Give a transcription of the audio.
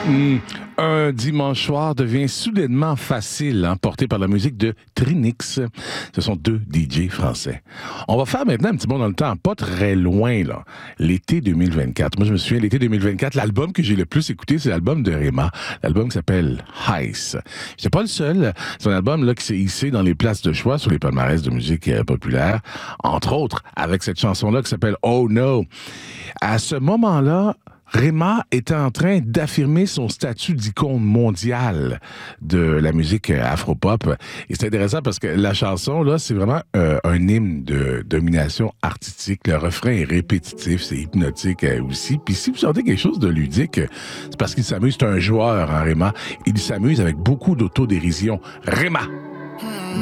Un dimanche soir devient soudainement facile, porté par la musique de Trinix. Ce sont deux DJ français. On va faire maintenant un petit bond dans le temps, pas très loin, là. L'été 2024. Moi, je me souviens, l'été 2024, l'album que j'ai le plus écouté, c'est l'album de Rema. L'album qui s'appelle Heist. C'est pas le seul. C'est un album là qui s'est hissé dans les places de choix sur les palmarès de musique populaire. Entre autres, avec cette chanson-là qui s'appelle Oh No. À ce moment-là, Rema était en train d'affirmer son statut d'icône mondiale de la musique afro-pop. Et c'est intéressant parce que la chanson, là, c'est vraiment un hymne de domination artistique. Le refrain est répétitif, c'est hypnotique aussi. Puis si vous sentez quelque chose de ludique, c'est parce qu'il s'amuse. C'est un joueur, Rema. Il s'amuse avec beaucoup d'autodérision. Rema!